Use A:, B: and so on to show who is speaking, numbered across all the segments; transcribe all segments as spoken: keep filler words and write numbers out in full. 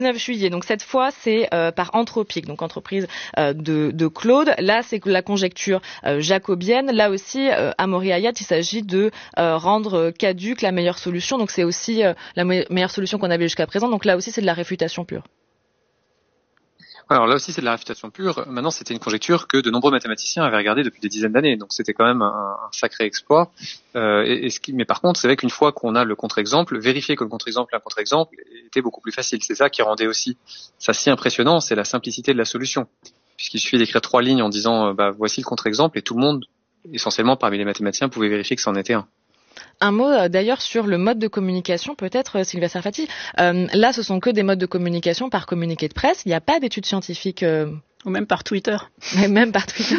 A: dix-neuf juillet. Donc cette fois, c'est euh, par Anthropic, donc entreprise euh, de, de Claude. Là, c'est la conjecture euh, jacobienne. Là aussi, euh, Amaury Hayat, il s'agit de euh, rendre caduque la meilleure solution. Donc c'est aussi euh, la me- meilleure solution qu'on avait jusqu'à présent. Donc là aussi, c'est de la réfutation pure.
B: Alors là aussi, c'est de la réfutation pure. Maintenant, c'était une conjecture que de nombreux mathématiciens avaient regardée depuis des dizaines d'années. Donc c'était quand même un, un sacré exploit. Euh, et, et ce qui, mais par contre, c'est vrai qu'une fois qu'on a le contre-exemple, vérifier que le contre-exemple est un contre-exemple était beaucoup plus facile. C'est ça qui rendait aussi ça si impressionnant, c'est la simplicité de la solution. Puisqu'il suffit d'écrire trois lignes en disant euh, bah, voici le contre-exemple et tout le monde, essentiellement parmi les mathématiciens, pouvait vérifier que c'en était un.
A: Un mot euh, d'ailleurs sur le mode de communication, peut-être euh, Sylvia Sarfati. Euh, là, ce sont que des modes de communication par communiqué de presse. Il n'y a pas d'études scientifiques. Euh...
C: Ou même par Twitter.
A: Même par Twitter.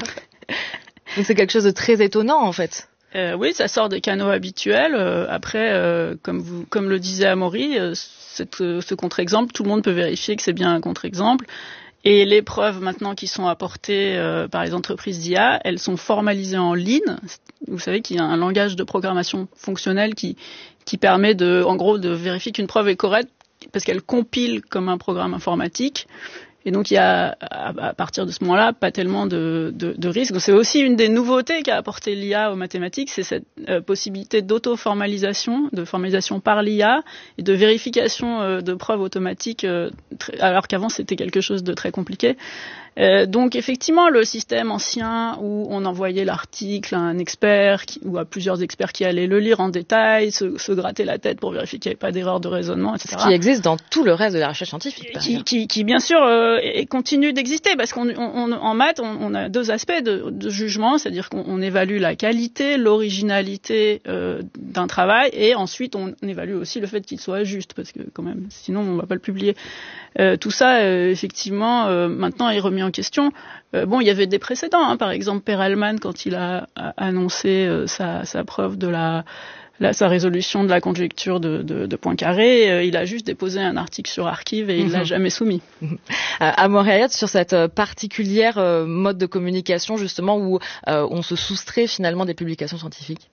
A: Donc c'est quelque chose de très étonnant en fait.
C: Euh, oui, ça sort des canaux habituels. Euh, après, euh, comme vous, comme le disait Amaury, euh, cette, euh, ce contre-exemple, tout le monde peut vérifier que c'est bien un contre-exemple. Et les preuves maintenant qui sont apportées euh, par les entreprises d'I A, elles sont formalisées en ligne. Vous savez qu'il y a un langage de programmation fonctionnelle qui qui permet de, en gros, de vérifier qu'une preuve est correcte parce qu'elle compile comme un programme informatique. Et donc il y a, à partir de ce moment-là, pas tellement de, de, de risques. C'est aussi une des nouveautés qu'a apporté l'I A aux mathématiques, c'est cette euh, possibilité d'auto-formalisation, de formalisation par l'I A et de vérification euh, de preuves automatiques, euh, très, alors qu'avant c'était quelque chose de très compliqué. Euh, donc effectivement, le système ancien où on envoyait l'article à un expert qui, ou à plusieurs experts qui allaient le lire en détail, se, se gratter la tête pour vérifier qu'il n'y avait pas d'erreur de raisonnement, et cetera.
A: Ce qui existe dans tout le reste de la recherche scientifique.
C: Qui, qui, qui bien sûr euh, et continue d'exister parce qu'on on, on, en maths on, on a deux aspects de, de jugement, c'est-à-dire qu'on on évalue la qualité, l'originalité euh, d'un travail et ensuite on, on évalue aussi le fait qu'il soit juste parce que quand même sinon on va pas le publier. Euh, tout ça euh, effectivement euh, maintenant est remis en question. Euh, bon, il y avait des précédents, hein, par exemple Perelman quand il a, a annoncé euh, sa, sa preuve de la Là, sa résolution de la conjecture de, de, de Poincaré, euh, il a juste déposé un article sur Archive et il mm-hmm. l'a jamais soumis.
A: Mm-hmm. Amaury Hayat, sur cette particulière euh, mode de communication justement où euh, on se soustrait finalement des publications scientifiques.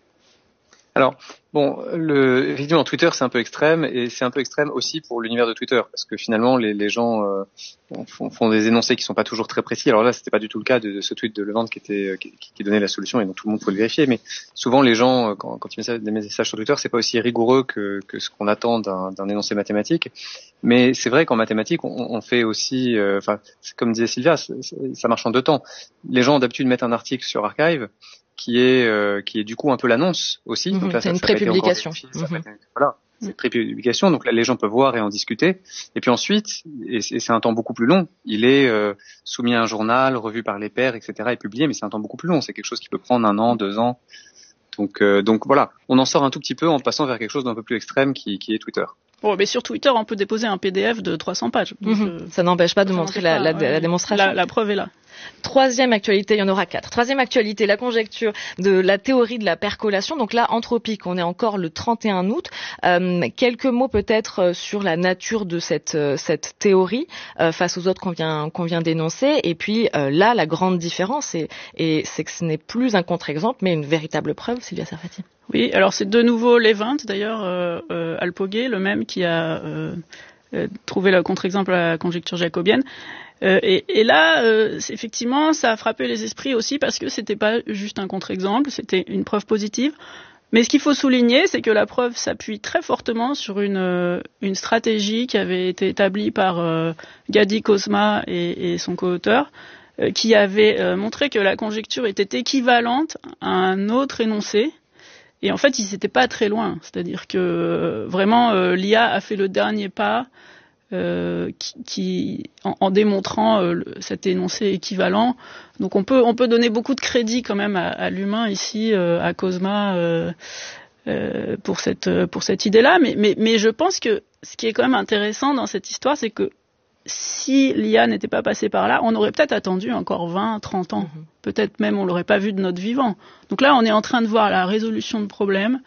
B: Alors, bon, le, effectivement, Twitter, c'est un peu extrême, et c'est un peu extrême aussi pour l'univers de Twitter, parce que finalement, les, les gens euh, font, font des énoncés qui sont pas toujours très précis. Alors là, c'était pas du tout le cas de, de ce tweet de Levente qui était qui, qui donnait la solution, et donc tout le monde pouvait le vérifier. Mais souvent, les gens, quand, quand ils mettent des messages sur Twitter, c'est pas aussi rigoureux que, que ce qu'on attend d'un, d'un énoncé mathématique. Mais c'est vrai qu'en mathématiques, on, on fait aussi, enfin, euh, comme disait Sylvia, ça marche en deux temps. Les gens d'habitude mettent un article sur Archive, qui est euh, qui est du coup un peu l'annonce aussi.
A: Mmh,
B: donc là,
A: c'est
B: ça,
A: une
B: ça
A: prépublication.
B: Mmh.
A: Mmh.
B: Voilà, c'est une prépublication. Donc là, les gens peuvent voir et en discuter. Et puis ensuite, et c'est, c'est un temps beaucoup plus long. Il est euh, soumis à un journal, revu par les pairs, et cetera, et publié. Mais c'est un temps beaucoup plus long. C'est quelque chose qui peut prendre un an, deux ans. Donc euh, donc voilà, on en sort un tout petit peu en passant vers quelque chose d'un peu plus extrême qui qui est Twitter.
C: Bon, mais sur Twitter, on peut déposer un P D F de trois cents pages. Donc,
A: mmh. euh, ça n'empêche pas de montrer la, la, la, la démonstration.
C: La, la preuve est là.
A: Troisième actualité, il y en aura quatre. Troisième actualité, la conjecture de la théorie de la percolation. Donc là, Anthropic, on est encore le trente et un août. Euh, quelques mots peut-être sur la nature de cette, cette théorie euh, face aux autres qu'on vient, qu'on vient d'énoncer. Et puis euh, là, la grande différence, et, et c'est que ce n'est plus un contre-exemple, mais une véritable preuve, Sylvia Sarfati.
C: Oui, alors c'est de nouveau Levente, d'ailleurs, euh, euh, Alpoguet, le même qui a euh, euh, trouvé le contre-exemple à la conjecture jacobienne. Euh, et, et là, euh, effectivement, ça a frappé les esprits aussi parce que c'était pas juste un contre-exemple, c'était une preuve positive. Mais ce qu'il faut souligner, c'est que la preuve s'appuie très fortement sur une, euh, une stratégie qui avait été établie par euh, Gadi Kozma et, et son co-auteur, euh, qui avait euh, montré que la conjecture était équivalente à un autre énoncé. Et en fait, ils n'étaient pas très loin. C'est-à-dire que euh, vraiment, euh, l'I A a fait le dernier pas. Euh, qui, qui en, en démontrant euh, le, cet énoncé équivalent. Donc on peut on peut donner beaucoup de crédit quand même à, à l'humain ici, euh, à Kozma euh, euh, pour cette pour cette idée-là. Mais mais mais je pense que ce qui est quand même intéressant dans cette histoire, c'est que si l'I A n'était pas passée par là, on aurait peut-être attendu encore vingt, trente ans. Mm-hmm. Peut-être même on l'aurait pas vu de notre vivant. Donc là, on est en train de voir la résolution de problèmes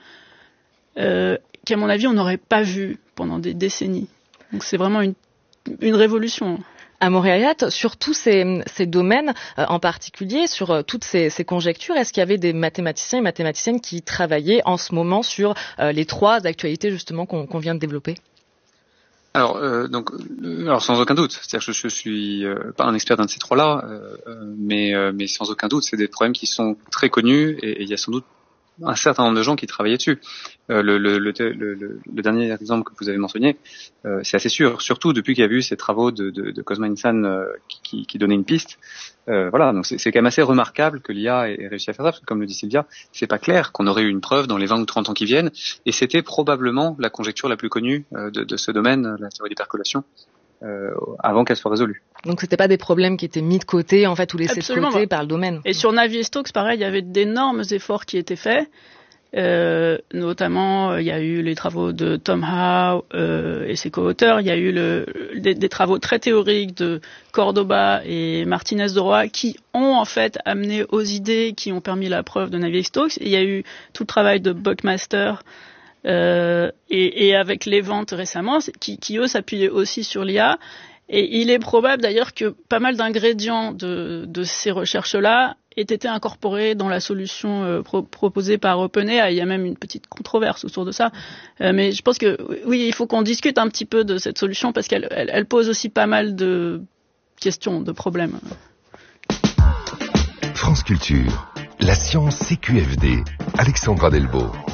C: euh, qu'à mon avis, on n'aurait pas vu pendant des décennies. Donc c'est vraiment une, une révolution.
A: Amaury Hayat, sur tous ces, ces domaines, euh, en particulier sur euh, toutes ces, ces conjectures, est-ce qu'il y avait des mathématiciens et mathématiciennes qui travaillaient en ce moment sur euh, les trois actualités justement qu'on, qu'on vient de développer ?
B: Alors, euh, donc, euh, alors sans aucun doute. C'est-à-dire que je, je suis euh, pas un expert d'un de ces trois-là, euh, mais euh, mais sans aucun doute, c'est des problèmes qui sont très connus et il y a sans doute un certain nombre de gens qui travaillaient dessus. Euh, le, le, le, le, le dernier exemple que vous avez mentionné, euh, c'est assez sûr. Surtout depuis qu'il y a eu ces travaux de, de, de Cosma Insan euh, qui, qui donnaient une piste. Euh, voilà, donc c'est, c'est quand même assez remarquable que l'I A ait réussi à faire ça, parce que comme le dit Sylvia, c'est pas clair qu'on aurait eu une preuve dans les vingt ou trente ans qui viennent, et c'était probablement la conjecture la plus connue euh, de, de ce domaine, la théorie des percolations, euh, avant qu'elle soit résolue.
A: Donc c'était pas des problèmes qui étaient mis de côté, en fait, ou laissés
C: Absolument,
A: de côté
C: ouais.
A: par le domaine.
C: Et sur Navier-Stokes, pareil, il y avait d'énormes efforts qui étaient faits. Euh, notamment, il y a eu les travaux de Tom Howe euh, et ses co-auteurs. Il y a eu le, des, des travaux très théoriques de Cordoba et Martinez de Roy qui ont en fait amené aux idées qui ont permis la preuve de Navier-Stokes. Et il y a eu tout le travail de Buckmaster euh, et, et avec les ventes récemment, qui, qui eux s'appuyaient aussi sur l'I A. Et il est probable d'ailleurs que pas mal d'ingrédients de, de ces recherches-là aient été incorporés dans la solution euh, pro- proposée par OpenAI. Il y a même une petite controverse autour de ça. Euh, mais je pense que oui, il faut qu'on discute un petit peu de cette solution parce qu'elle elle, elle pose aussi pas mal de questions, de problèmes.
D: France Culture, la science C Q F D, Alexandra Delbo.